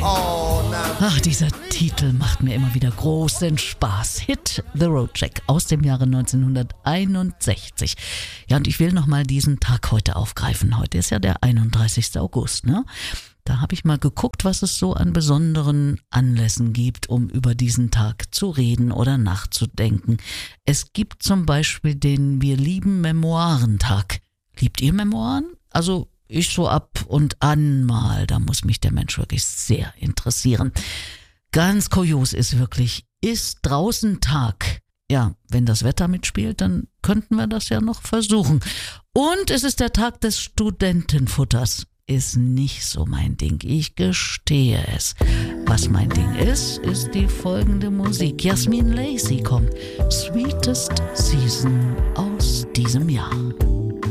Ach, dieser Titel macht mir immer wieder großen Spaß. Hit the Road Jack aus dem Jahre 1961. Ja, und ich will nochmal diesen Tag heute aufgreifen. Heute ist ja der 31. August, ne? Da habe ich mal geguckt, was es so an besonderen Anlässen gibt, um über diesen Tag zu reden oder nachzudenken. Es gibt zum Beispiel den Wir lieben Memoirentag. Liebt ihr Memoiren? Also ich so ab und an mal, da muss mich der Mensch wirklich sehr interessieren. Ganz kurios ist wirklich, ist draußen Tag? Ja, wenn das Wetter mitspielt, dann könnten wir das ja noch versuchen. Und es ist der Tag des Studentenfutters. Ist nicht so mein Ding, ich gestehe es. Was mein Ding ist die folgende Musik. Yasmin Lacey kommt. Sweetest Season aus diesem Jahr.